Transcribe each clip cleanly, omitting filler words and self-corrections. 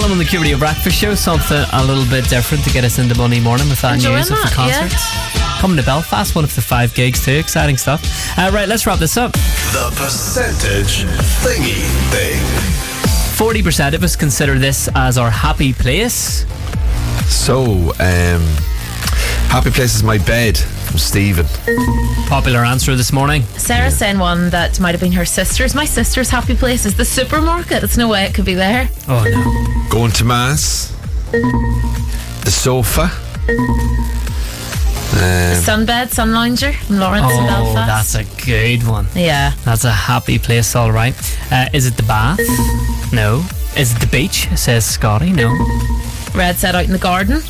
on the Q Radio Breakfast Show. Something a little bit different to get us into Monday morning with that Enjoying news of the that, concerts. yeah. Coming to Belfast, one of the 5 gigs too. Exciting stuff. Right, let's wrap this up. The percentage thingy thing. 40% of us consider this as our happy place. So, happy place is my bed from Stephen. Popular answer this morning. Sarah's saying one that might have been her sister's. My sister's happy place is the supermarket. There's no way it could be there. Oh no. Going to mass. The sofa. Sunbed, sun lounger from Lawrence in Oh, Belfast. that's a good one. Yeah. That's a happy place, all right. Is it the bath? No. Is it the beach? Says Scotty. No. Red said out in the garden.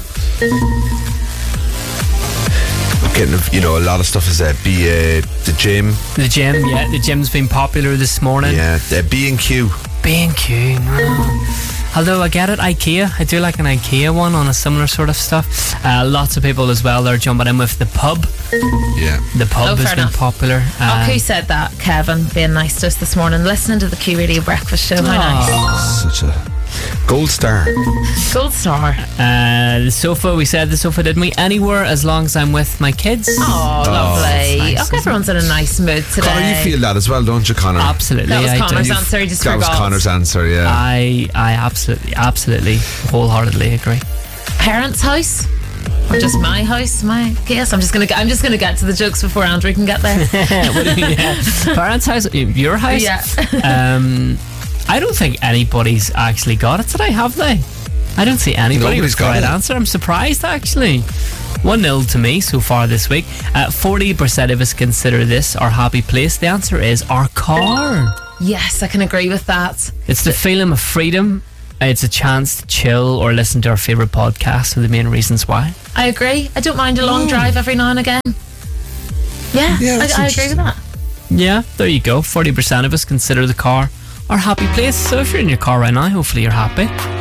Getting, a lot of stuff is the gym. The gym, yeah. The gym's been popular this morning. Yeah, B&Q. B&Q. Although I get it, IKEA. I do like an IKEA one on a similar sort of stuff. Lots of people as well, they're jumping in with the pub. Yeah. The pub has fair been enough. popular. Who said that? Kevin being nice to us this morning, listening to the Q Radio Breakfast Show. How nice. Such a gold star. Gold star. The sofa, we said the sofa, didn't we? Anywhere as long as I'm with my kids. Oh, lovely. nice, Okay, everyone's in a nice mood today. Connor, you feel that as well, don't you, Connor? Absolutely. That was I Connor's do. answer. He just That was forgot. Connor's answer, yeah. I absolutely, wholeheartely agree. Parents' house? Or just my house? My guess. I'm just gonna get to the jokes before Andrew can get there. What do you mean, yeah. Parents' house? Your house? Yeah. I don't think anybody's actually got it today, have they? I don't see anybody Nobody's with the got right it. answer. I'm surprised, actually. 1-0 to me so far this week. 40% of us consider this our happy place. The answer is our car. Yes, I can agree with that. It's the feeling of freedom. It's a chance to chill or listen to our favourite podcast are the main reasons why. I agree. I don't mind a long drive every now and again. Yeah, that's I agree with that. Yeah, there you go. 40% of us consider the car our happy place. So if you're in your car right now, hopefully you're happy.